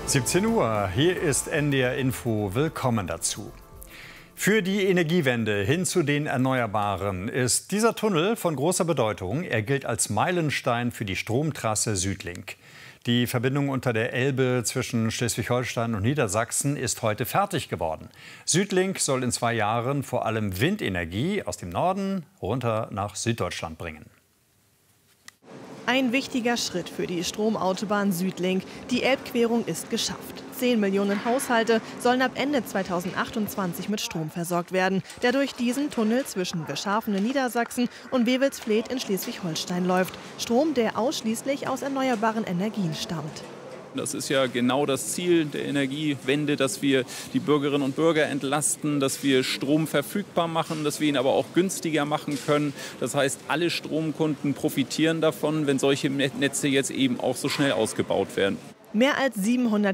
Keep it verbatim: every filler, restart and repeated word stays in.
siebzehn Uhr, hier ist N D R Info. Willkommen dazu. Für die Energiewende hin zu den Erneuerbaren ist dieser Tunnel von großer Bedeutung. Er gilt als Meilenstein für die Stromtrasse Südlink. Die Verbindung unter der Elbe zwischen Schleswig-Holstein und Niedersachsen ist heute fertig geworden. Südlink soll in zwei Jahren vor allem Windenergie aus dem Norden runter nach Süddeutschland bringen. Ein wichtiger Schritt für die Stromautobahn Südlink. Die Elbquerung ist geschafft. Zehn Millionen Haushalte sollen ab Ende zweitausendachtundzwanzig mit Strom versorgt werden, der durch diesen Tunnel zwischen Geschaften in Niedersachsen und Wewelsfleth in Schleswig-Holstein läuft. Strom, der ausschließlich aus erneuerbaren Energien stammt. Das ist ja genau das Ziel der Energiewende, dass wir die Bürgerinnen und Bürger entlasten, dass wir Strom verfügbar machen, dass wir ihn aber auch günstiger machen können. Das heißt, alle Stromkunden profitieren davon, wenn solche Netze jetzt eben auch so schnell ausgebaut werden. Mehr als siebenhundert